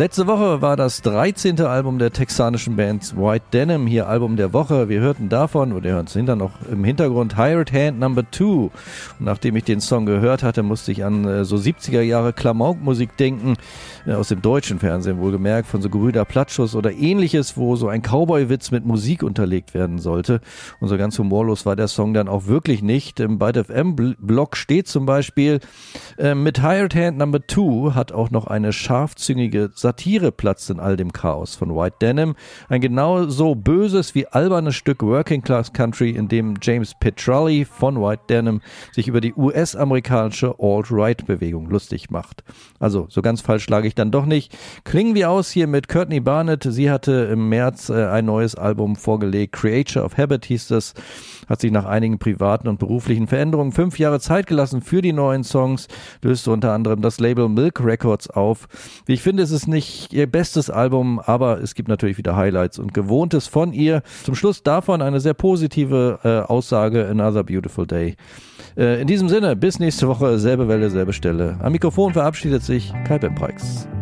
Letzte Woche war das 13. Album der texanischen Band White Denim, hier Album der Woche. Wir hörten davon, oder ihr hört es hinter noch im Hintergrund, Hired Hand No. 2. Und nachdem ich den Song gehört hatte, musste ich an so 70er Jahre Klamauk-Musik denken, aus dem deutschen Fernsehen wohlgemerkt, von so Gebrüder Platschus oder ähnliches, wo so ein Cowboy-Witz mit Musik unterlegt werden sollte. Und so ganz humorlos war der Song dann auch wirklich nicht. Im Byte FM-Blog steht zum Beispiel, mit Hired Hand No. 2 hat auch noch eine scharfzüngige Satire platzt in all dem Chaos von White Denim. Ein genauso böses wie albernes Stück Working Class Country, in dem James Petrelli von White Denim sich über die US-amerikanische Alt-Right-Bewegung lustig macht. Also, so ganz falsch lag ich dann doch nicht. Klingen wir aus hier mit Courtney Barnett. Sie hatte im März ein neues Album vorgelegt. Creature of Habit hieß das. Hat sich nach einigen privaten und beruflichen Veränderungen 5 Jahre Zeit gelassen für die neuen Songs. Löste unter anderem das Label Milk Records auf. Wie ich finde, es ist nicht ihr bestes Album, aber es gibt natürlich wieder Highlights und Gewohntes von ihr. Zum Schluss davon eine sehr positive Aussage, Another Beautiful Day. In diesem Sinne, bis nächste Woche, selbe Welle, selbe Stelle. Am Mikrofon verabschiedet sich Kai Bempreix.